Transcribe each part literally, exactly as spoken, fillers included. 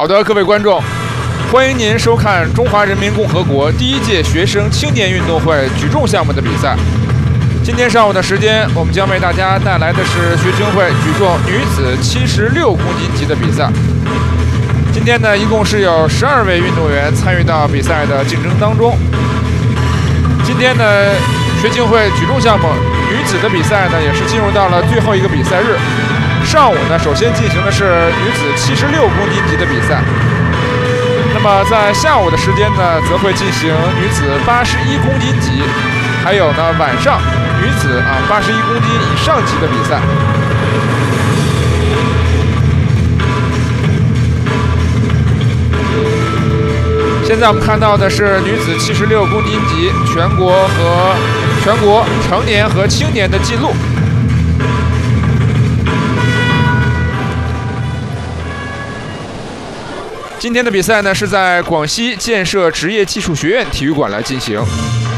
好的，各位观众，欢迎您收看中华人民共和国第一届学生青年运动会举重项目的比赛。今天上午的时间，我们将为大家带来的是学青会举重女子七十六公斤级的比赛。今天呢，一共是有十二位运动员参与到比赛的竞争当中。今天呢，学青会举重项目女子的比赛呢，也是进入到了最后一个比赛日。上午呢，首先进行的是女子七十六公斤级的比赛。那么在下午的时间呢，则会进行女子八十一公斤级，还有呢晚上女子啊八十一公斤以上级的比赛。现在我们看到的是女子七十六公斤级全国和全国成年和青年的记录。今天的比赛呢是在广西建设职业技术学院体育馆来进行。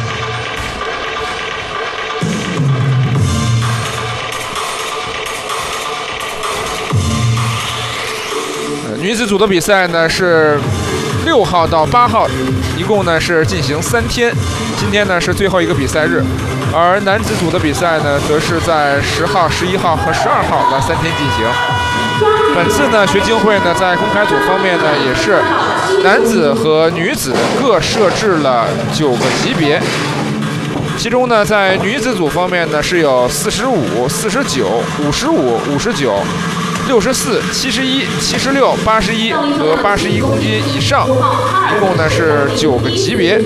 呃、女子组的比赛呢是六号到八号，一共呢是进行三天。今天呢是最后一个比赛日，而男子组的比赛呢，则是在十号、十一号和十二号来三天进行。本次呢，学青会呢在公开组方面呢，也是男子和女子各设置了九个级别。其中呢，在女子组方面呢，是有四十五、四十九、五十五、五十九、六十四、七十一、七十六、八十一和八十一公斤以上，一共呢是九个级别。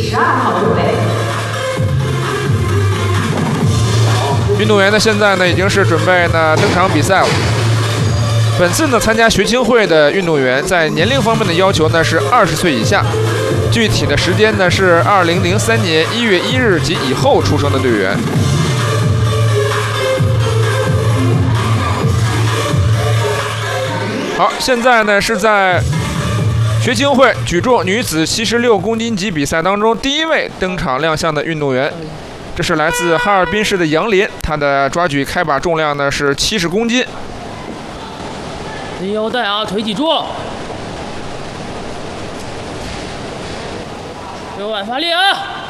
运动员呢，现在呢已经是准备呢登场比赛了。本次呢，参加学青会的运动员在年龄方面的要求呢是二十岁以下，具体的时间呢是二零零三年一月一日及以后出生的队员。好，现在呢是在学青会举重女子七十六公斤级比赛当中第一位登场亮相的运动员，这是来自哈尔滨市的杨林，她的抓举开把重量呢是七十公斤。 腰带啊，腿脊柱，右腕发力啊！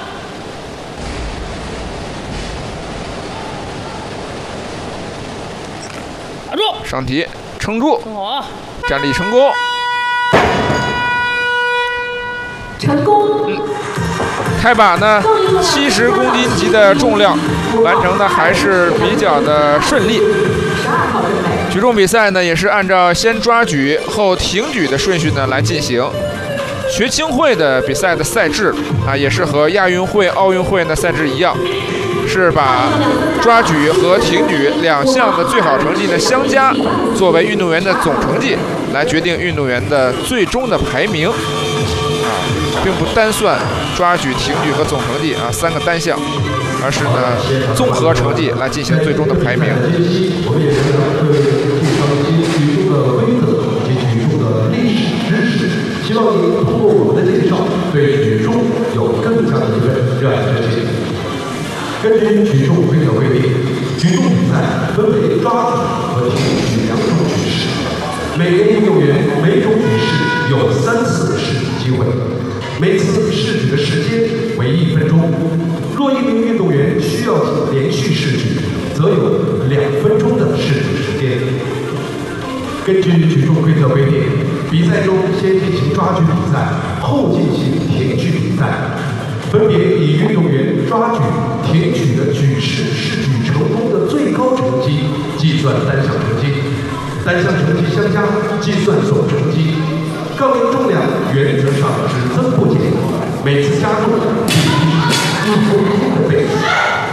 打住！ 上提，撑住， 撑好啊！ 站立成功， 成功。 嗯，开把呢，七十公斤级的重量，完成的还是比较的顺利。举重比赛呢，也是按照先抓举后挺举的顺序呢来进行。学青会的比赛的赛制啊，也是和亚运会、奥运会的赛制一样，是把抓举和挺举两项的最好成绩呢相加，作为运动员的总成绩，来决定运动员的最终的排名。啊，并不单算抓举、挺举和总成绩啊三个单项，而是呢综合成绩来进行最终的排名。 我们也是对介绍一些举重的规则以及举重的历史知识，希望您通过我们的介绍，对举重有更加的一份热爱之情。根据举重规则规定，举重比赛分为抓举和挺举两种举式，每个运动员每种举式有三次试举机会，每次试举的时间为一分钟。若一名运动员需要连续试举，则有两分钟的试举时间。根据举重规则规定，比赛中先进行抓举比赛，后进行挺举比赛，分别以运动员抓举、挺举的举式试举成功的最高成绩计算单项成绩，单项成绩相加计算总成绩。杠铃重量原则上只增不减，每次加重必须是一公斤的倍数。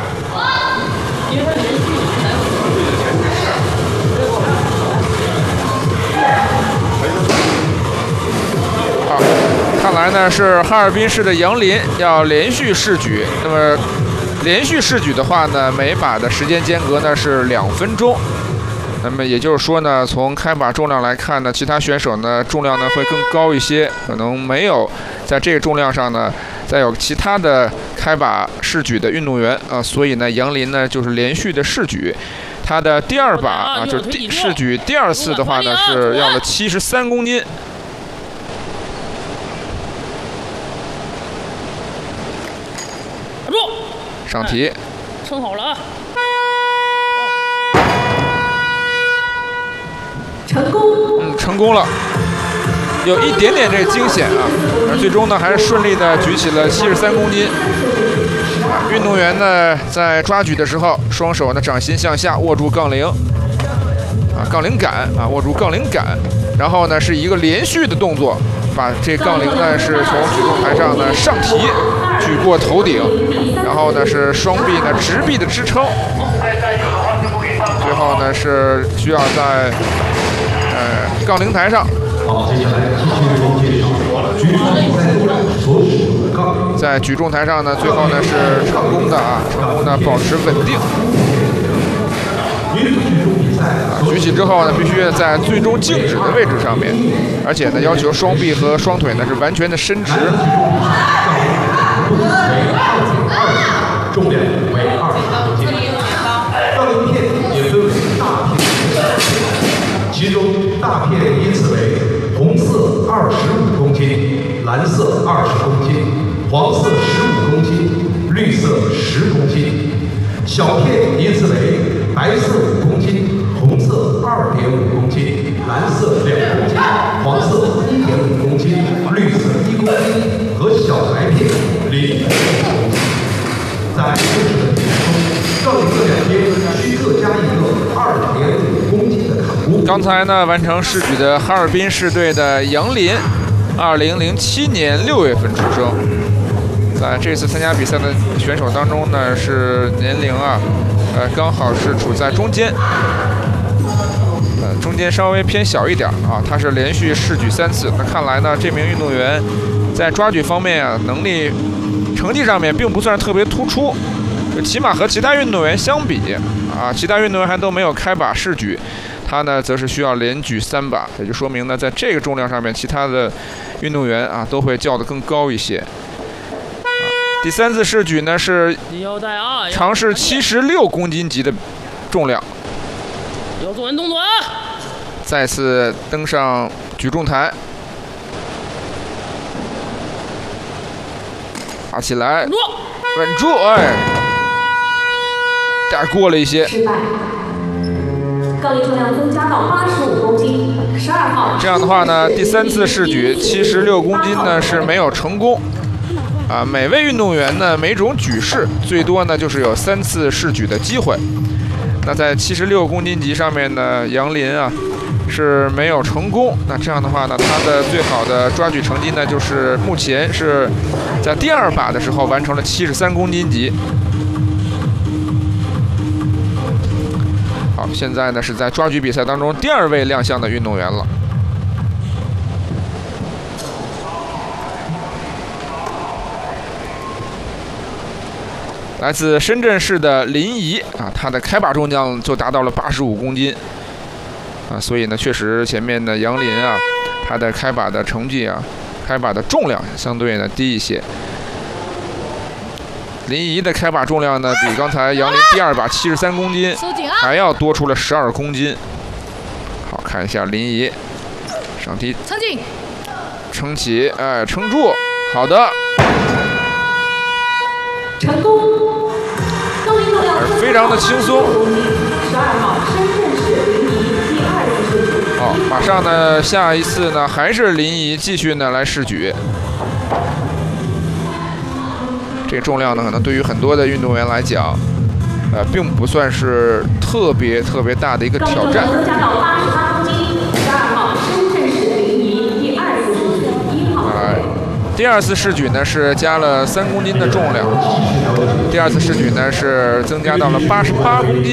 好，看来呢是哈尔滨市的杨林要连续试举。那么连续试举的话呢，每把的时间间隔呢是两分钟。那么也就是说呢，从开把重量来看呢，其他选手呢重量呢会更高一些，可能没有在这个重量上呢再有其他的开把试举的运动员啊，所以呢杨林呢就是连续的试举。他的第二把啊，就是第试举第二次的话呢是要了七十三公斤。 上提， 撑好了啊！ 成功。 嗯，成功了，有一点点这惊险啊，而最终呢还是顺利的举起了七十三公斤。啊，运动员呢在抓举的时候，双手呢掌心向下握住杠铃，啊，杠铃杆啊，握住杠铃杆，然后呢是一个连续的动作，把这杠铃呢是从举重台上呢上提，举过头顶，然后呢是双臂呢直臂的支撑，最后呢是需要在呃杠铃台上。 好，接下来继续为您介绍举重比赛中所使用的杠铃。 在举重台上呢，最后呢是成功的啊，成功的保持稳定。 女子举重比赛啊，举起之后呢，必须在最终静止的位置上面，而且呢要求双臂和双腿呢是完全的伸直。 重量为二十公斤。杠铃片也分为大片和小片，其中大片依次为红色二十五公斤，蓝色二十公斤，黄色十五公斤，绿色十公斤。小片依次为白色五公斤，红色二点五公斤，蓝色两公斤，黄色一点五公斤，绿色一公斤和小白片零点五公斤。在正式的比赛中，杠铃的两边需各加一个二点五公斤的坎固。 刚才呢完成试举的哈尔滨市队的杨林，二零零七年六月份出生。在这次参加比赛的选手当中呢，是年龄啊，呃，刚好是处在中间，呃，中间稍微偏小一点啊。他是连续试举三次，那看来呢，这名运动员在抓举方面啊，能力成绩上面并不算特别突出，就起码和其他运动员相比啊，其他运动员还都没有开把试举，他呢则是需要连举三把，也就说明呢，在这个重量上面，其他的运动员啊都会较得更高一些。第三次试举呢是腰带啊， 尝试七十六公斤级的重量， 要做完动作啊！ 再次登上举重台，爬起来， 稳住， 稳住，哎，带过了一些。 失败。杠铃重量增加到八十五公斤，十二号。 这样的话呢，第三次试举七十六公斤呢是没有成功。啊，每位运动员呢，每种举式最多呢就是有三次试举的机会。那在七十六公斤级上面呢，杨林啊是没有成功。那这样的话呢，他的最好的抓举成绩呢，就是目前是在第二把的时候完成了七十三公斤级。好，现在呢是在抓举比赛当中第二位亮相的运动员了。来自深圳市的林怡啊，他的开把重量就达到了八十五公斤啊，所以呢，确实前面的杨林啊，他的开把的成绩啊，开把的重量相对呢低一些。林怡的开把重量呢，比刚才杨林第二把七十三公斤还要多出了十二公斤。好，看一下林怡上提， 撑紧， 撑起，哎，撑住，好的。 成功，杠铃重量非常的轻松。 十二号深圳市林怡第二次试举。 好，马上呢，下一次呢还是林怡继续呢来试举。这个重量呢，可能对于很多的运动员来讲，呃，并不算是特别特别大的一个挑战。 增加到八十八公斤。十二号深圳市林怡第二次试举，一号。 哎。第二次试举呢是加了三公斤的重量，第二次试举呢是增加到了八十八公斤。